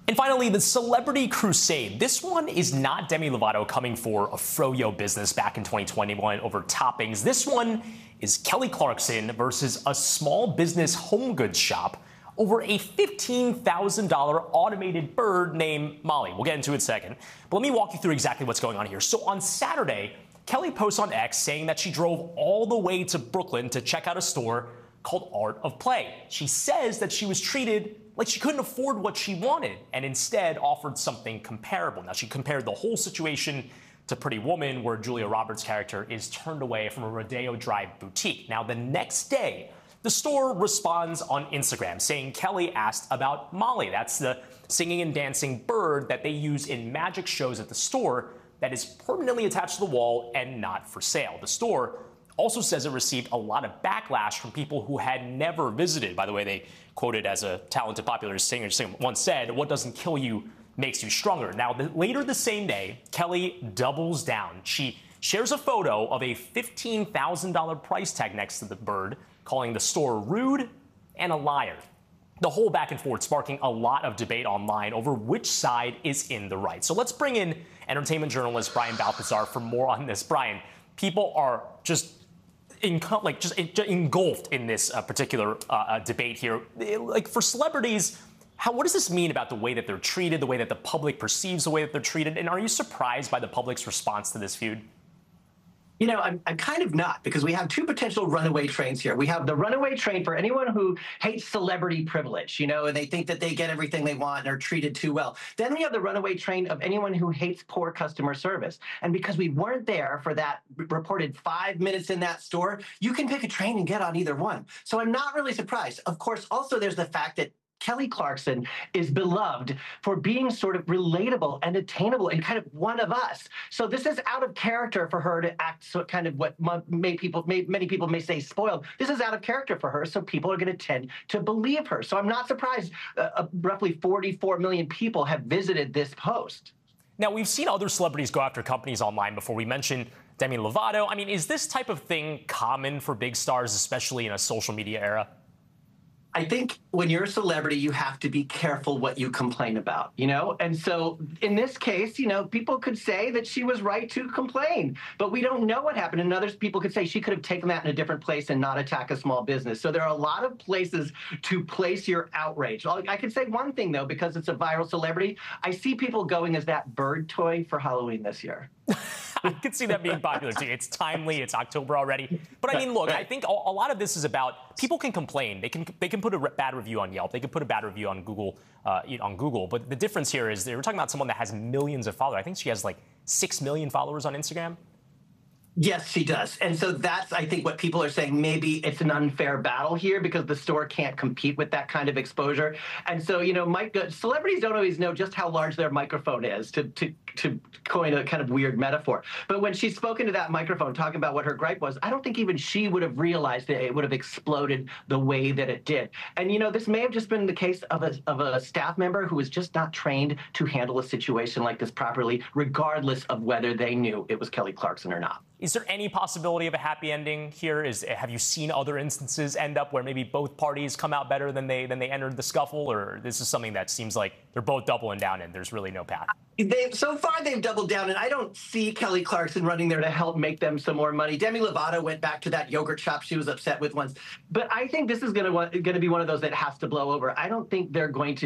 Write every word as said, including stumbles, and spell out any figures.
And finally, the Celebrity Crusade. This one is not Demi Lovato coming for a froyo business back in twenty twenty-one over toppings. This one is Kelly Clarkson versus a small business home goods shop over a fifteen thousand dollars automated bird named Molly. We'll get into it in a second. But let me walk you through exactly what's going on here. So on Saturday, Kelly posts on X saying that she drove all the way to Brooklyn to check out a store called Art of Play. She says that she was treated like she couldn't afford what she wanted and instead offered something comparable. Now, she compared the whole situation to Pretty Woman, where Julia Roberts' character is turned away from a Rodeo Drive boutique. Now, the next day, the store responds on Instagram saying Kelly asked about Molly. That's the singing and dancing bird that they use in magic shows at the store that is permanently attached to the wall and not for sale. The store also says it received a lot of backlash from people who had never visited. By the way, they quoted as a talented popular singer once said, "What doesn't kill you makes you stronger." Now, the, later the same day, Kelly doubles down. She shares a photo of a fifteen thousand dollars price tag next to the bird, calling the store rude and a liar. The whole back and forth sparking a lot of debate online over which side is in the right. So let's bring in entertainment journalist Brian Balthazar for more on this. Brian, people are just In, like just engulfed in this uh, particular uh, uh, debate here. Like for celebrities, how what does this mean about the way that they're treated, the way that the public perceives the way that they're treated? And are you surprised by the public's response to this feud? You know, I'm, I'm kind of not, because we have two potential runaway trains here. We have the runaway train for anyone who hates celebrity privilege, you know, and they think that they get everything they want and are treated too well. Then we have the runaway train of anyone who hates poor customer service. And because we weren't there for that reported five minutes in that store, you can pick a train and get on either one. So I'm not really surprised. Of course, also there's the fact that Kelly Clarkson is beloved for being sort of relatable and attainable and kind of one of us. So this is out of character for her to act so kind of what may people, may, many people may say spoiled. This is out of character for her, so people are going to tend to believe her. So I'm not surprised uh, uh, roughly forty-four million people have visited this post. Now, we've seen other celebrities go after companies online before. We mentioned Demi Lovato. I mean, is this type of thing common for big stars, especially in a social media era? I think when you're a celebrity, you have to be careful what you complain about, you know? And so in this case, you know, people could say that she was right to complain, but we don't know what happened. And others people could say she could have taken that in a different place and not attack a small business. So there are a lot of places to place your outrage. I can say one thing, though, because it's a viral celebrity, I see people going as that bird toy for Halloween this year. I can see that being popular, too. It's timely. It's October already. But, I mean, look, I think a lot of this is about people can complain. They can they can put a bad review on Yelp. They can put a bad review on Google. Uh, on Google. But the difference here is we're talking about someone that has millions of followers. I think she has like six million followers on Instagram. Yes, she does. And so that's, I think, what people are saying. Maybe it's an unfair battle here because the store can't compete with that kind of exposure. And so, you know, Mike, celebrities don't always know just how large their microphone is, to, to, to coin a kind of weird metaphor. But when she's spoken to that microphone talking about what her gripe was, I don't think even she would have realized that it would have exploded the way that it did. And, you know, this may have just been the case of a, of a staff member who was just not trained to handle a situation like this properly, regardless of whether they knew it was Kelly Clarkson or not. Is there any possibility of a happy ending here? Is have you seen other instances end up where maybe both parties come out better than they than they entered the scuffle, or this is something that seems like they're both doubling down and there's really no path? They've, so far, they've doubled down, and I don't see Kelly Clarkson running there to help make them some more money. Demi Lovato went back to that yogurt shop she was upset with once. But I think this is going to going to be one of those that has to blow over. I don't think they're going to